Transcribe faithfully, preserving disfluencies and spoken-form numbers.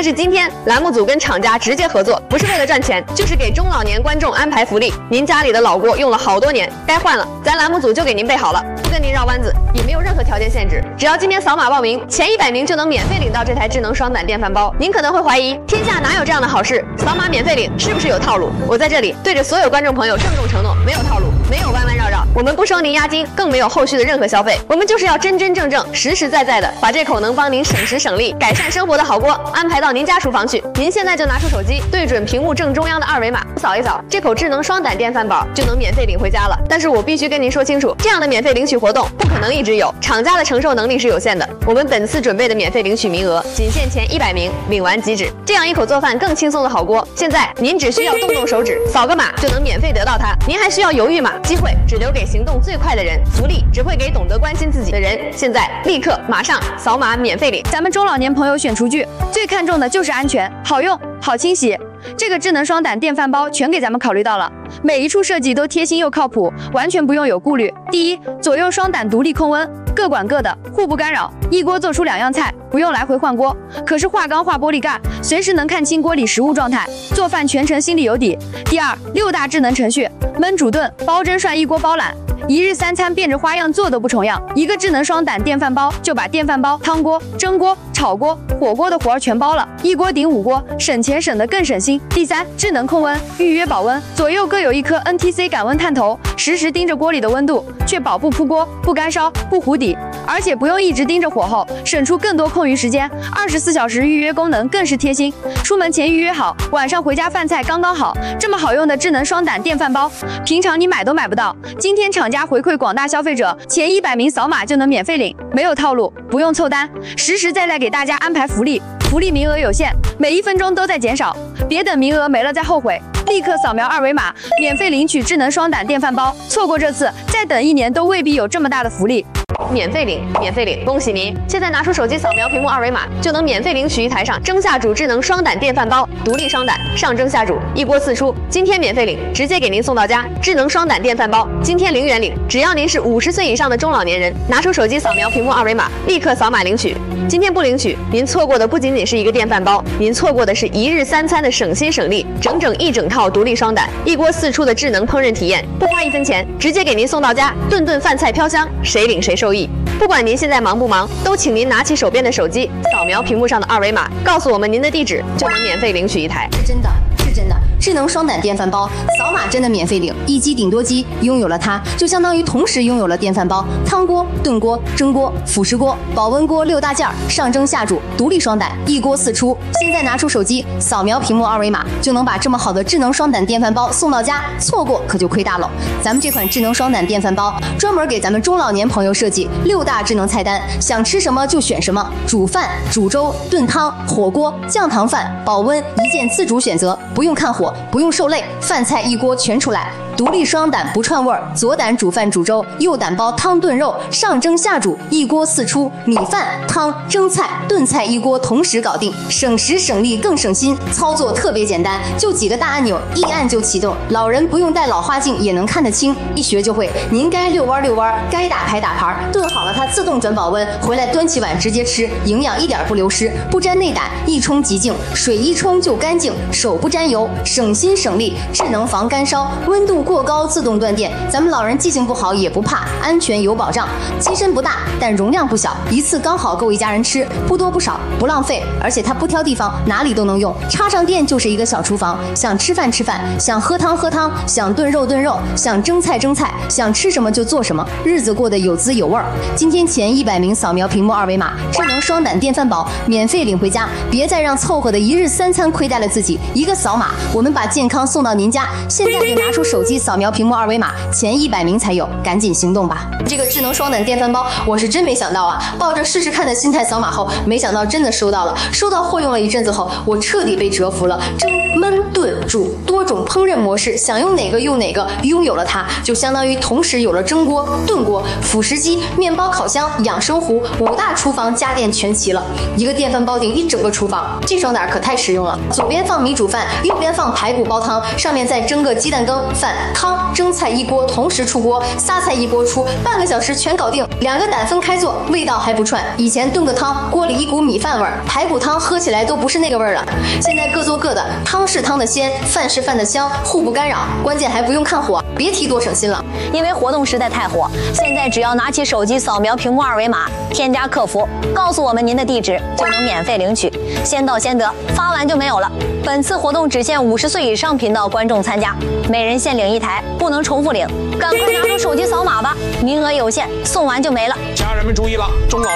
但是今天栏目组跟厂家直接合作，不是为了赚钱，就是给中老年观众安排福利。您家里的老锅用了好多年，该换了，咱栏目组就给您备好了，不跟您绕弯子，也没有任何条件限制，只要今天扫码报名，前一百名就能免费领到这台智能双胆电饭煲。您可能会怀疑，天下哪有这样的好事？扫码免费领是不是有套路？我在这里对着所有观众朋友郑重承诺，没有套路，没有弯弯绕绕，我们不收您押金，更没有后续的任何消费，我们就是要真真正正、实实在在的把这口能帮您省时省力、改善生活的好锅安排到您家厨房去。您现在就拿出手机，对准屏幕正中央的二维码，扫一扫，这口智能双胆电饭煲就能免费领回家了。但是我必须跟您说清楚，这样的免费领取活动不可能一直有，厂家的承受能力是有限的。我们本次准备的免费领取名额仅限前一百名，领完即止。这样一口做饭更轻松的好锅，现在您只需要动动手指，扫个码就能免费得到它。您还需要犹豫吗？机会只留给行动最快的人，福利只会给懂得关心自己的人。现在立刻马上扫码免费领。 咱们中老年朋友选厨具最看重的就是安全、好用、好清洗。这个智能双胆电饭煲全给咱们考虑到了，每一处设计都贴心又靠谱，完全不用有顾虑。第一，左右双胆独立控温，各管各的，互不干扰，一锅做出两样菜，不用来回换锅。可是化钢化玻璃盖，随时能看清锅里食物状态，做饭全程心里有底。第二，六大智能程序，焖煮炖、煲蒸涮一锅包揽。一日三餐变着花样做都不重样，一个智能双胆电饭煲就把电饭煲、汤锅、蒸锅、炒锅、火锅的活儿全包了，一锅顶五锅，省钱省得更省心。第三，智能控温，预约保温，左右各有一颗 N T C 感温探头，实时盯着锅里的温度，确保不扑锅、不干烧、不糊底，而且不用一直盯着火候，省出更多空余时间。二十四小时预约功能更是贴心，出门前预约好，晚上回家饭菜刚刚好。这么好用的智能双胆电饭煲，平常你买都买不到。今天厂家回馈广大消费者，前一百名扫码就能免费领，没有套路，不用凑单，实实在在给大家安排福利。福利名额有限，每一分钟都在减少，别等名额没了再后悔。立刻扫描二维码，免费领取智能双胆电饭煲。错过这次，再等一年都未必有这么大的福利。 免费领，免费领！恭喜您！现在拿出手机扫描屏幕二维码，就能免费领取一台上蒸下煮智能双胆电饭煲，独立双胆，上蒸下煮，一锅四出。今天免费领，直接给您送到家。智能双胆电饭煲，今天零元领，只要您是五十岁以上的中老年人，拿出手机扫描屏幕二维码，立刻扫码领取。今天不领取，您错过的不仅仅是一个电饭煲，您错过的是一日三餐的省心省力，整整一整套独立双胆，一锅四出的智能烹饪体验，不花一分钱，直接给您送到家，顿顿饭菜飘香，谁领谁受益。不管您现在忙不忙，都请您拿起手边的手机，扫描屏幕上的二维码，告诉我们您的地址，就能免费领取一台。 是真的，是真的。智能双胆电饭煲，扫码真的免费领，一机顶多机，拥有了它，就相当于同时拥有了电饭煲、汤锅、炖锅、蒸锅、辅食锅、保温锅六大件儿，上蒸下煮，独立双胆，一锅四出。现在拿出手机，扫描屏幕二维码，就能把这么好的智能双胆电饭煲送到家，错过可就亏大了。咱们这款智能双胆电饭煲，专门给咱们中老年朋友设计六大智能菜单，想吃什么就选什么，煮饭、煮粥、炖汤、火锅、酱糖饭、保温，一键自主选择，不用看火。不用受累，饭菜一锅全出来。独立双胆不串味儿，左胆煮饭煮粥，右胆煲汤炖肉，上蒸下煮，一锅四出，米饭、汤、蒸菜、炖菜一锅同时搞定，省时省力更省心。操作特别简单，就几个大按钮，一按就启动，老人不用戴老花镜也能看得清，一学就会。您该遛弯遛弯，该打牌打牌，炖好了它自动转保温，回来端起碗直接吃，营养一点不流失，不沾内胆，一冲即净，水一冲就干净，手不沾油，省心省力，智能防干烧，温度过高自动断电，咱们老人记性不好也不怕，安全有保障。机身不大，但容量不小，一次刚好够一家人吃，不多不少，不浪费，而且它不挑地方，哪里都能用。插上电就是一个小厨房，想吃饭吃饭，想喝汤喝汤，想炖肉炖肉，想蒸菜蒸菜，想吃什么就做什么，日子过得有滋有味儿。今天前一百名扫描屏幕二维码，智能双胆电饭煲免费领回家，别再让凑合的一日三餐亏待了自己。一个扫码，我们把健康送到您家。现在就拿出手机扫描屏幕二维码，前一百名才有，赶紧行动吧！这个智能双胆电饭煲，我是真没想到啊！抱着试试看的心态扫码后，没想到真的收到了。收到货用了一阵子后，我彻底被折服了。蒸、焖、炖、煮多种烹饪模式，想用哪个用哪个，拥有了它，就相当于同时有了蒸锅、炖锅、辅食机、面包烤箱、养生壶，五大厨房家电全齐了。一个电饭煲顶一整个厨房，这双胆可太实用了。左边放米煮饭，右边放排骨煲汤，上面再蒸个鸡蛋羹饭， 汤、蒸菜一锅同时出锅，仨菜一锅出，半个小时全搞定。两个胆分开做，味道还不串。以前炖个汤，锅里一股米饭味儿，排骨汤喝起来都不是那个味儿了。现在各做各的，汤是汤的鲜，饭是饭的香，互不干扰。关键还不用看火，别提多省心了。 因为活动实在太火，现在只要拿起手机扫描屏幕二维码，添加客服，告诉我们您的地址，就能免费领取，先到先得，发完就没有了。本次活动只限五十岁以上频道观众参加，每人限领一台，不能重复领。赶快拿出手机扫码吧，名额有限，送完就没了。 家人们注意了，中老